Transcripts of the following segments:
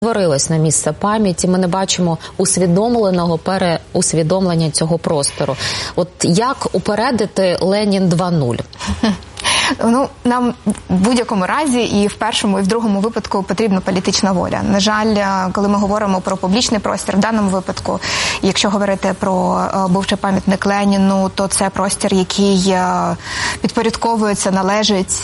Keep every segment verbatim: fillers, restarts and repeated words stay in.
Творилось на місце пам'яті, ми не бачимо усвідомленого переусвідомлення цього простору. От як упередити Ленін два нуль? Ну, нам в будь-якому разі і в першому, і в другому випадку потрібна політична воля. На жаль, коли ми говоримо про публічний простір, в даному випадку, якщо говорити про бувший пам'ятник Леніну, то це простір, який підпорядковується, належить,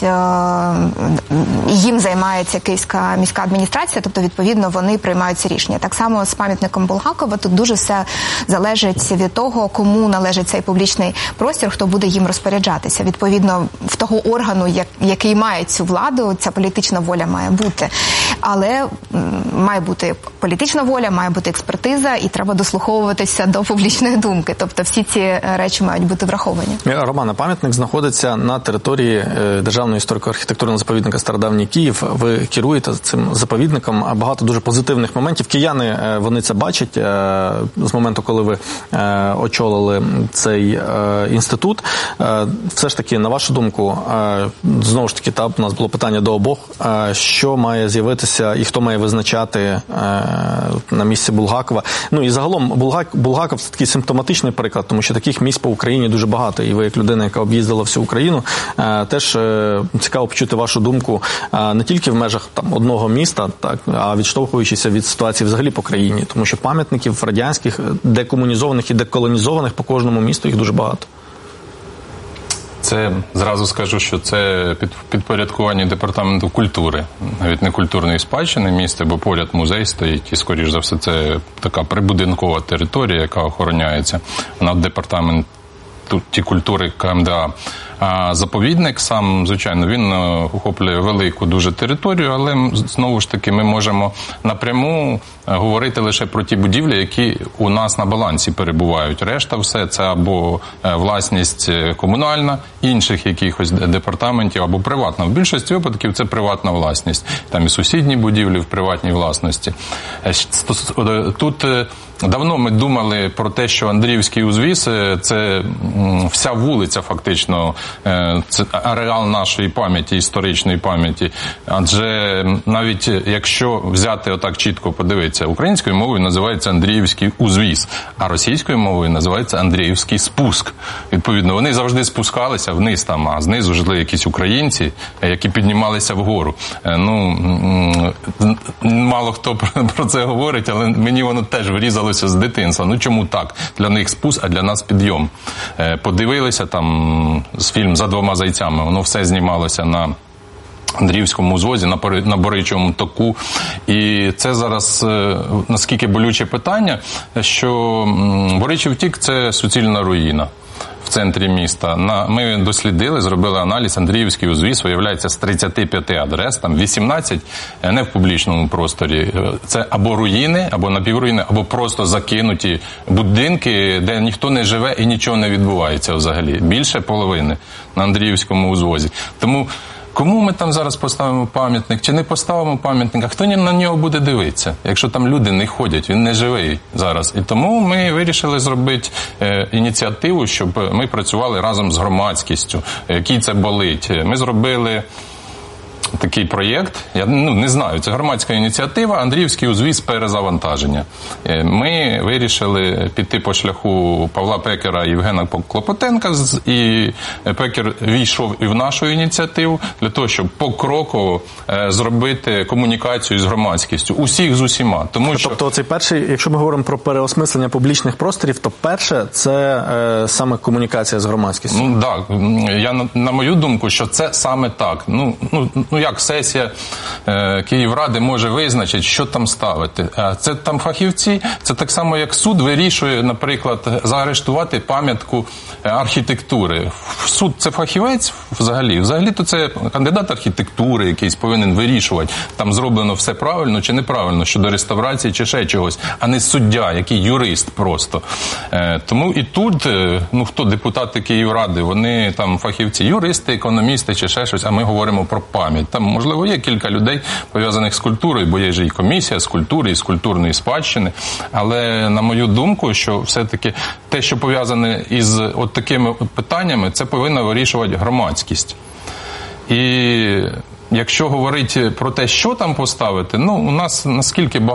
їм займається Київська міська адміністрація, тобто, відповідно, вони приймають ці рішення. Так само з пам'ятником Булгакова тут дуже все залежить від того, кому належить цей публічний простір, хто буде їм розпоряджатися. Відповідно, в того органу, який має цю владу, ця політична воля має бути. Але має бути політична воля, має бути експертиза, і треба дослуховуватися до публічної думки. Тобто всі ці речі мають бути враховані. Романа, пам'ятник знаходиться на території Державного історико-архітектурного заповідника «Стародавній Київ». Ви керуєте цим заповідником. Багато дуже позитивних моментів. Кияни, вони це бачать з моменту, коли ви очолили цей інститут. Все ж таки, на вашу думку, знову ж таки, та, у нас було питання до обох, що має з'явитися і хто має визначати на місці Булгакова. Ну і загалом Булгак, Булгаков – це такий симптоматичний приклад, тому що таких місць по Україні дуже багато. І ви, як людина, яка об'їздила всю Україну, теж цікаво почути вашу думку не тільки в межах там одного міста, так, а відштовхуючися від ситуації взагалі по країні. Тому що пам'ятників радянських, декомунізованих і деколонізованих по кожному місту їх дуже багато. Це, зразу скажу, що це під, підпорядкування департаменту культури, навіть не культурної спадщини міста, бо поряд музей стоїть, і, скоріш за все, це така прибудинкова територія, яка охороняється над департаментом культури Ка Ем Де А. А заповідник сам, звичайно, він охоплює велику дуже територію, але, знову ж таки, ми можемо напряму говорити лише про ті будівлі, які у нас на балансі перебувають. Решта все це або власність комунальна, інших якихось департаментів, або приватна. В більшості випадків це приватна власність. Там і сусідні будівлі в приватній власності. Тут давно ми думали про те, що Андріївський узвіз – це вся вулиця фактично, це ареал нашої пам'яті, історичної пам'яті. Адже навіть якщо взяти отак чітко подивитися, українською мовою називається Андріївський узвіз, а російською мовою називається Андріївський спуск. Відповідно, вони завжди спускалися вниз там, а знизу жили якісь українці, які піднімалися вгору. Ну, мало хто про це говорить, але мені воно теж врізалося з дитинства. Ну чому так? Для них спуск, а для нас підйом. Подивилися там з фільм «За двома зайцями», воно все знімалося на Андріївському узвозі, на Боричевому току. І це зараз наскільки болюче питання, що Боричів тік – це суцільна руїна в центрі міста. Ми дослідили, зробили аналіз, Андріївський узвіз, виявляється, з тридцяти п'яти адрес, там вісімнадцять не в публічному просторі. Це або руїни, або напівруїни, або просто закинуті будинки, де ніхто не живе і нічого не відбувається взагалі. Більше половини на Андріївському узвозі. Тому кому ми там зараз поставимо пам'ятник, чи не поставимо пам'ятник, а хто на нього буде дивитися, якщо там люди не ходять, він не живий зараз. І тому ми вирішили зробити е, ініціативу, щоб ми працювали разом з громадськістю, який це болить. Ми зробили такий проєкт, я ну, не знаю, це громадська ініціатива «Андріївський узвіз перезавантаження». Ми вирішили піти по шляху Павла Пекера і Євгена Клопотенка, і Пекер війшов і в нашу ініціативу для того, щоб покроково зробити комунікацію з громадськістю, усіх з усіма. Тому що... Тобто цей перший, якщо ми говоримо про переосмислення публічних просторів, то перше це е, саме комунікація з громадськістю. Ну так, я на, на мою думку, що це саме так. Ну, ну, ну як сесія е, Київради може визначити, що там ставити? Це там фахівці, це так само, як суд вирішує, наприклад, заарештувати пам'ятку архітектури. Суд – це фахівець взагалі? Взагалі-то це кандидат архітектури якийсь повинен вирішувати, там зроблено все правильно чи неправильно щодо реставрації чи ще чогось, а не суддя, який юрист просто. Е, тому і тут, ну хто, депутати Київради, вони там фахівці, юристи, економісти чи ще щось, а ми говоримо про пам'ять. Там, можливо, є кілька людей, пов'язаних з культурою, бо є ж і комісія з культури, і з культурної спадщини. Але, на мою думку, що все-таки те, що пов'язане із от такими питаннями, це повинна вирішувати громадськість. І якщо говорити про те, що там поставити, ну, у нас наскільки багато